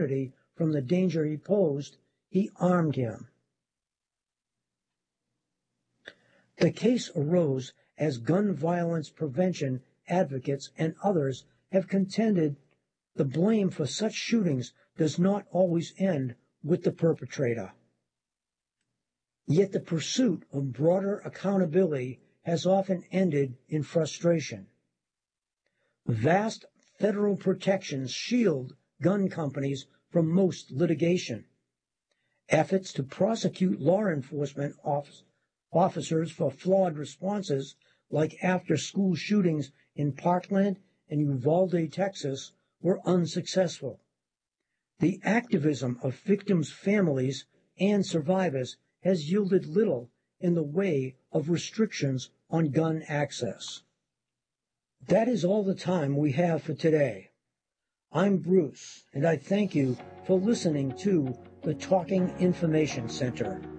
opportunity from the danger he posed, he armed him. The case arose as gun violence prevention advocates and others have contended the blame for such shootings does not always end with the perpetrator. Yet the pursuit of broader accountability has often ended in frustration. Vast federal protections shield gun companies from most litigation. Efforts to prosecute law enforcement officers for flawed responses, like after-school shootings in Parkland and Uvalde, Texas, were unsuccessful. The activism of victims' families and survivors has yielded little in the way of restrictions on gun access. That is all the time we have for today. I'm Bruce, and I thank you for listening to the Talking Information Center.